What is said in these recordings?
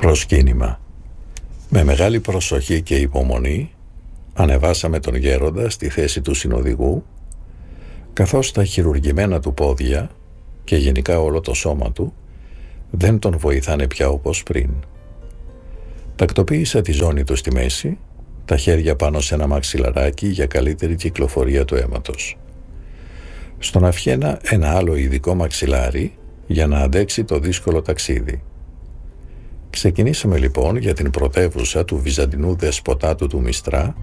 Προσκύνημα. Με μεγάλη προσοχή και υπομονή ανεβάσαμε τον γέροντα στη θέση του συνοδηγού, καθώς τα χειρουργημένα του πόδια και γενικά όλο το σώμα του δεν τον βοηθάνε πια όπως πριν. Τακτοποίησα τη ζώνη του στη μέση, τα χέρια πάνω σε ένα μαξιλαράκι για καλύτερη κυκλοφορία του αίματος. Στον αυχένα ένα άλλο ειδικό μαξιλάρι για να αντέξει το δύσκολο ταξίδι. Ξεκινήσαμε λοιπόν για την πρωτεύουσα του Βυζαντινού δεσποτάτου του Μιστρά,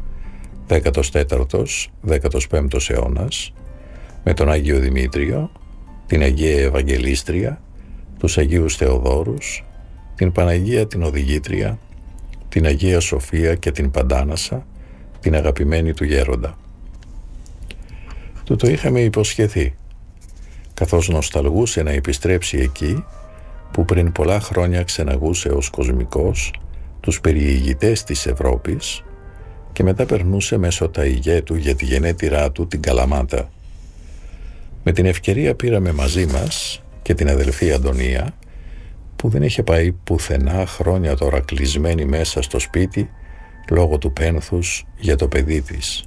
14ος-15ος αιώνας, με τον Άγιο Δημήτριο, την Αγία Ευαγγελίστρια, τους Αγίους Θεοδόρους, την Παναγία την Οδηγήτρια, την Αγία Σοφία και την Παντάνασα, την αγαπημένη του γέροντα. Του το είχαμε υποσχεθεί, καθώς νοσταλγούσε να επιστρέψει εκεί που πριν πολλά χρόνια ξεναγούσε ως κοσμικός τους περιηγητές της Ευρώπης και μετά περνούσε μέσω τα ηγέτου για τη γενέτειρά του την Καλαμάτα. Με την ευκαιρία πήραμε μαζί μας και την αδελφή Αντωνία, που δεν είχε πάει πουθενά χρόνια τώρα κλεισμένη μέσα στο σπίτι λόγω του πένθους για το παιδί της.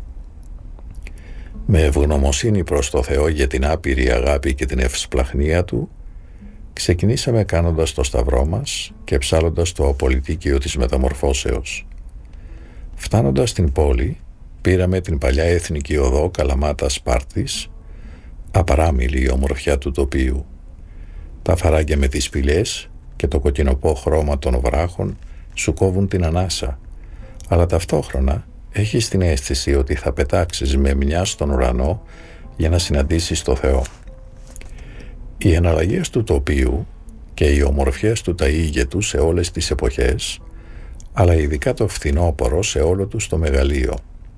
Με ευγνωμοσύνη προς το Θεό για την άπειρη αγάπη και την ευσπλαχνία του, ξεκινήσαμε κάνοντας το σταυρό μας και ψάλλοντας το απολυτίκιο της μεταμορφώσεως. Φτάνοντας στην πόλη, πήραμε την παλιά εθνική οδό Καλαμάτα-Σπάρτης, απαράμιλη η ομορφιά του τοπίου. Τα φαράγγια με τις σπηλιές και το κοκκινοπό χρώμα των βράχων σου κόβουν την ανάσα, αλλά ταυτόχρονα έχεις την αίσθηση ότι θα πετάξεις με μια στον ουρανό για να συναντήσεις το Θεό. Οι εναλλαγές του τοπίου και οι ομορφιές του ταΐγετου σε όλες τις εποχές, αλλά ειδικά το φθινόπωρο σε όλο του το μεγαλείο.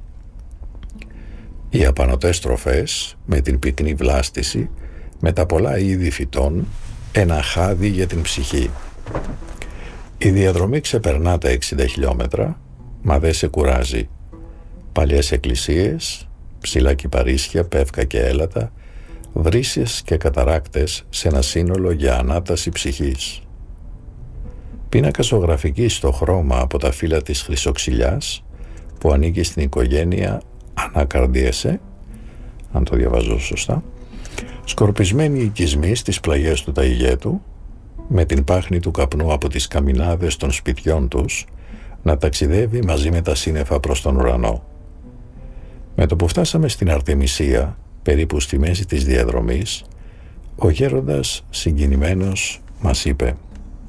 Οι απανωτές τροφές με την πυκνή βλάστηση, με τα πολλά είδη φυτών, ένα χάδι για την ψυχή. Η διαδρομή ξεπερνά τα 60 χιλιόμετρα, μα δεν σε κουράζει. Παλιές εκκλησίες, ψηλά κυπαρίσια, πεύκα και έλατα, βρύσιες και καταράκτες σε ένα σύνολο για ανάταση ψυχής. Πίνακα ζωγραφική στο χρώμα από τα φύλλα της χρυσοξυλιάς που ανήκει στην οικογένεια Ανακαρδίεσαι, αν το διαβάζω σωστά, σκορπισμένοι οικισμοί στις πλαγιές του ταΐγετου, με την πάχνη του καπνού από τις καμινάδες των σπιτιών τους να ταξιδεύει μαζί με τα σύννεφα προς τον ουρανό. Με το που φτάσαμε στην Αρτεμισία, περίπου στη μέση της διαδρομής, ο γέροντας συγκινημένος μας είπε: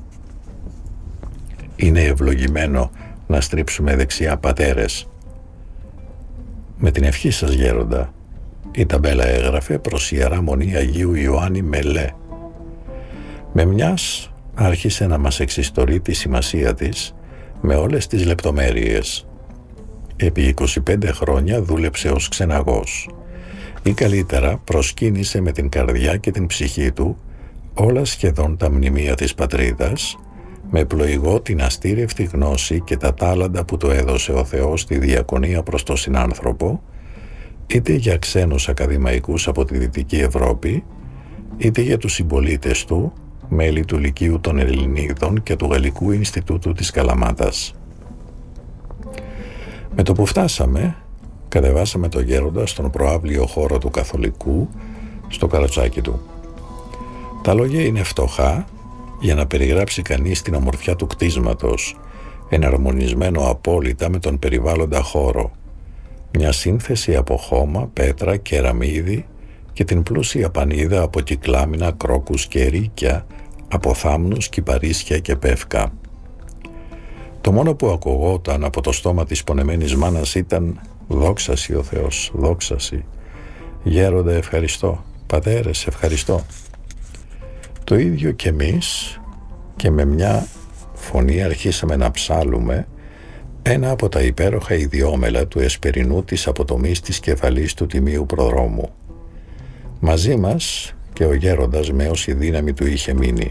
«Είναι ευλογημένο να στρίψουμε δεξιά, πατέρες». «Με την ευχή σας, γέροντα», η ταμπέλα έγραφε «Προς Ιερά Μονή Αγίου Ιωάννη Μελέ». Με μιας άρχισε να μας εξιστορεί τη σημασία της με όλες τις λεπτομέρειες. Επί 25 χρόνια δούλεψε ως ξεναγός ή καλύτερα προσκύνησε με την καρδιά και την ψυχή του όλα σχεδόν τα μνημεία της πατρίδας, με πλοηγό την αστήρευτη γνώση και τα τάλαντα που του έδωσε ο Θεός στη διακονία προς τον συνάνθρωπο, είτε για ξένους ακαδημαϊκούς από τη Δυτική Ευρώπη, είτε για τους συμπολίτες του, μέλη του Λυκείου των Ελληνίδων και του Γαλλικού Ινστιτούτου της Καλαμάτας. Με το που φτάσαμε, κατεβάσαμε το γέροντα στον προαύλιο χώρο του Καθολικού, στο καροτσάκι του. Τα λόγια είναι φτωχά για να περιγράψει κανείς την ομορφιά του κτίσματος, εναρμονισμένο απόλυτα με τον περιβάλλοντα χώρο. Μια σύνθεση από χώμα, πέτρα, κεραμίδι και την πλούσια πανίδα από κυκλάμινα, κρόκους και ρίκια, από θάμνους, κυπαρίσια και πεύκα. Το μόνο που ακουγόταν από το στόμα της πονεμένης μάνας ήταν «Δόξαση ο Θεός, δόξαση. Γέροντα, ευχαριστώ. Πατέρες, ευχαριστώ». Το ίδιο κι εμείς, και με μια φωνή αρχίσαμε να ψάλουμε ένα από τα υπέροχα ιδιόμελα του εσπερινού της αποτομής της κεφαλής του Τιμίου Προδρόμου. Μαζί μας και ο γέροντας με όση δύναμη του είχε μείνει.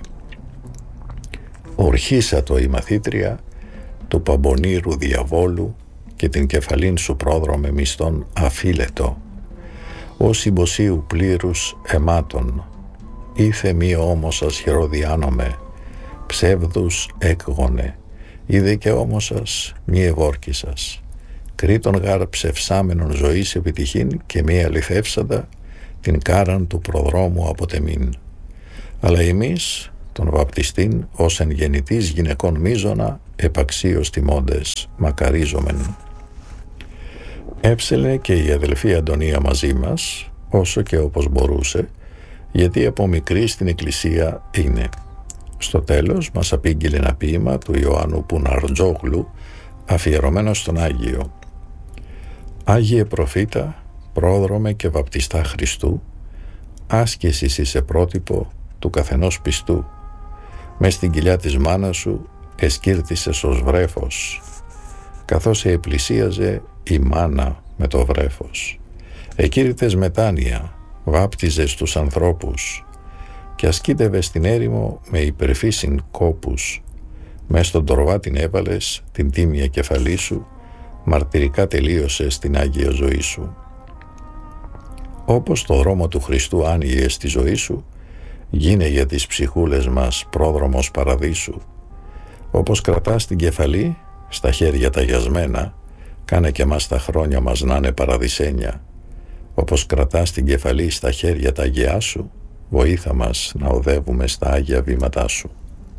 «Ορχίσατο η μαθήτρια του Παμπονήρου Διαβόλου και την κεφαλήν σου πρόδρομε μισθών αφίλετο, ως συμποσίου πλήρους αιμάτων, ήθε μη όμως ασχερό διάνομαι, ψεύδους έκγονε, είδε και όμως σας μη ευόρκη σας. Κρήτον γάρ ψευσάμενον ζωής επιτυχήν και μη αληθεύσαντα την κάραν του προδρόμου αποτεμήν. Αλλά εμείς τον βαπτιστήν ως εν γεννητής γυναικών μίζωνα επαξίως τιμώντες μακαρίζομεν. Έψελνε και η αδελφή Αντωνία μαζί μας όσο και όπως μπορούσε, γιατί από μικρή στην εκκλησία είναι. Στο τέλος μας απήγγειλε ένα ποίημα του Ιωάννου Πουναρτζόγλου αφιερωμένο στον Άγιο. Άγιε προφήτα, πρόδρομε και βαπτιστά Χριστού, άσκησης είσαι πρότυπο του καθενός πιστού. Μες στην κοιλιά της μάνας σου εσκύρτησες ως βρέφος, καθώς σε επλησίαζε η μάνα με το βρέφος. Εκήρυτες μετάνοια, βάπτιζες τους ανθρώπους και ασκήτευες στην έρημο με υπερφύσιν κόπους. Μες στον τορβά την έβαλες την τίμια κεφαλή σου, μαρτυρικά τελείωσες την Άγια ζωή σου. Όπως το δρόμο του Χριστού άνοιγες στη ζωή σου, γίνε για τις ψυχούλες μας πρόδρομος παραδείσου. Όπως κρατάς την κεφαλή στα χέρια τα γιασμένα, κάνε και μας τα χρόνια μας να είναι παραδεισένια. Όπως κρατάς την κεφαλή στα χέρια τα αγιά σου, βοήθα μας να οδεύουμε στα Άγια βήματά σου.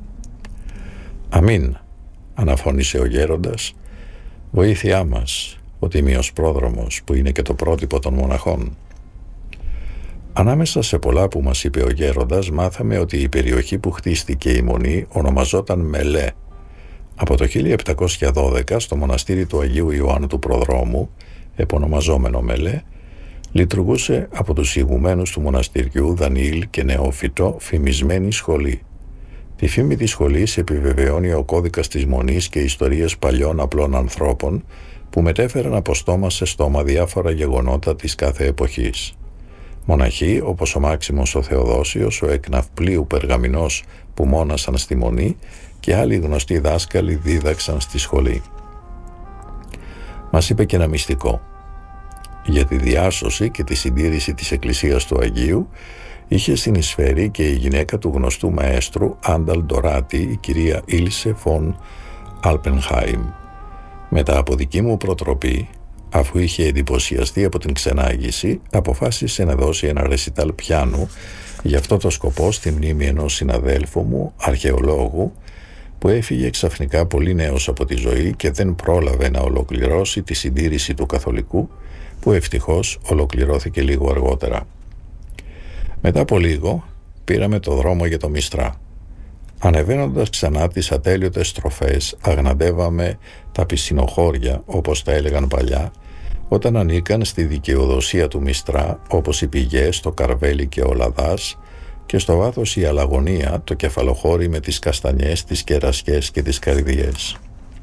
Αμήν, αναφώνησε ο γέροντας, βοήθειά μας, ο τιμίος πρόδρομος που είναι και το πρότυπο των μοναχών. Ανάμεσα σε πολλά που μας είπε ο γέροντας, μάθαμε ότι η περιοχή που χτίστηκε η μονή ονομαζόταν Μελέ. Από το 1712 στο μοναστήρι του Αγίου Ιωάννου του Προδρόμου, επωνομαζόμενο Μελέ, λειτουργούσε από τους ηγουμένους του μοναστηριού Δανιήλ και Νεόφυτο φημισμένη σχολή. Τη φήμη της σχολής επιβεβαιώνει ο κώδικας της Μονής και ιστορίες παλιών απλών ανθρώπων που μετέφεραν από στόμα σε στόμα διάφορα γεγονότα της κάθε εποχής. Μοναχοί όπως ο Μάξιμος ο Θεοδόσιος, ο Εκναυπλίου Περγαμηνός που μόνασαν στη Μονή και άλλοι γνωστοί δάσκαλοι δίδαξαν στη σχολή. Μας είπε και ένα μυστικό. Για τη διάσωση και τη συντήρηση της Εκκλησίας του Αγίου είχε συνεισφέρει και η γυναίκα του γνωστού μαέστρου Άνταλ Ντοράτη, η κυρία Ήλσε φον Αλπενχάιμ. Μετά από δική μου προτροπή, αφού είχε εντυπωσιαστεί από την ξενάγηση, αποφάσισε να δώσει ένα ρεσιτάλ πιάνου για αυτό το σκοπό στη μνήμη ενός συναδέλφου μου, αρχαιολόγου, που έφυγε ξαφνικά πολύ νέος από τη ζωή και δεν πρόλαβε να ολοκληρώσει τη συντήρηση του καθολικού, που ευτυχώς ολοκληρώθηκε λίγο αργότερα. Μετά από λίγο πήραμε το δρόμο για το Μιστρά. Ανεβαίνοντας ξανά τις ατέλειωτες στροφές, αγναντεύαμε τα πισινοχώρια, όπως τα έλεγαν παλιά, όταν ανήκαν στη δικαιοδοσία του Μιστρά, όπως οι πηγές, το Καρβέλι και ο Λαδάς, και στο βάθος η Αλαγωνία, το κεφαλοχώρι με τις καστανιές, τις κερασιές και τις καρδιές.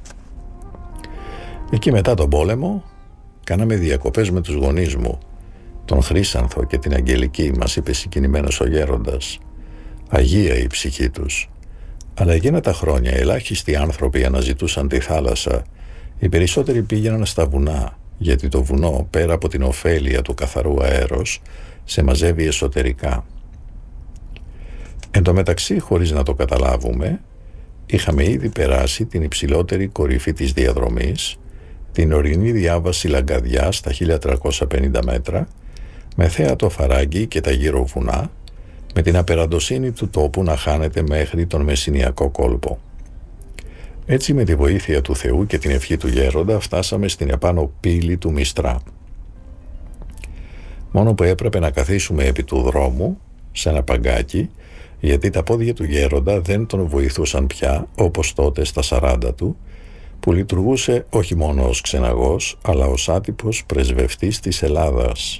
Εκεί μετά τον πόλεμο κάναμε διακοπές με τους γονείς μου, τον Χρύσανθο και την Αγγελική, μας είπε συγκινημένος ο γέροντας. Αγία η ψυχή τους. Αλλά εκείνα τα χρόνια ελάχιστοι άνθρωποι αναζητούσαν τη θάλασσα. Οι περισσότεροι πήγαιναν στα βουνά, γιατί το βουνό, πέρα από την ωφέλεια του καθαρού αέρος, σε μαζεύει εσωτερικά. Εν τω μεταξύ, χωρίς να το καταλάβουμε, είχαμε ήδη περάσει την υψηλότερη κορυφή της διαδρομής, την ορεινή διάβαση Λαγκαδιά στα 1350 μέτρα, με θέα το Φαράγγι και τα γύρω βουνά, με την απεραντοσύνη του τόπου να χάνεται μέχρι τον Μεσσηνιακό κόλπο. Έτσι, με τη βοήθεια του Θεού και την ευχή του γέροντα, φτάσαμε στην επάνω πύλη του Μιστρά. Μόνο που έπρεπε να καθίσουμε επί του δρόμου, σε ένα παγκάκι, γιατί τα πόδια του γέροντα δεν τον βοηθούσαν πια, όπως τότε στα 40 του, που λειτουργούσε όχι μόνο ως ξεναγός, αλλά ως άτυπος πρεσβευτής της Ελλάδας.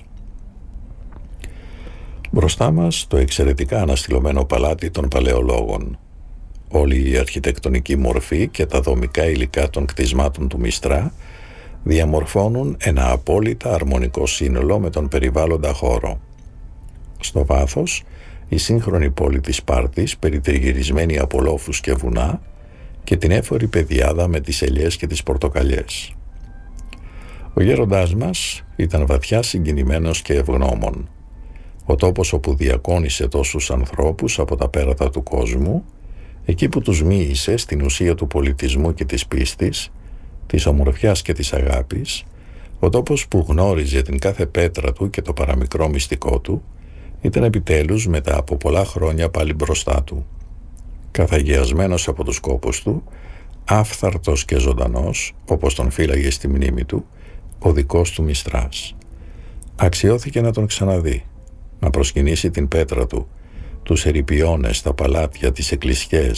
Μπροστά μας το εξαιρετικά αναστηλωμένο παλάτι των Παλαιολόγων. Όλη η αρχιτεκτονική μορφή και τα δομικά υλικά των κτισμάτων του Μιστρά διαμορφώνουν ένα απόλυτα αρμονικό σύνολο με τον περιβάλλοντα χώρο. Στο βάθος, η σύγχρονη πόλη της Σπάρτης, περιτριγυρισμένη από λόφους και βουνά, και την έφορη πεδιάδα με τις ελιές και τις πορτοκαλιές. Ο γέροντάς μας ήταν βαθιά συγκινημένος και ευγνώμων. Ο τόπος όπου διακόνησε τόσους ανθρώπους από τα πέρατα του κόσμου Εκεί που τους μοίησε στην ουσία του πολιτισμού και της πίστης, της ομορφιάς και της αγάπης, ο τόπος που γνώριζε την κάθε πέτρα του και το παραμικρό μυστικό του, ήταν επιτέλους μετά από πολλά χρόνια πάλι μπροστά του. Καθαγιασμένος από τους κόπους του, άφθαρτος και ζωντανός, όπως τον φύλαγε στη μνήμη του, ο δικός του Μιστράς. Αξιώθηκε να τον ξαναδεί, να προσκυνήσει την πέτρα του, τους ερειπιώνες, τα παλάτια, τις εκκλησιές,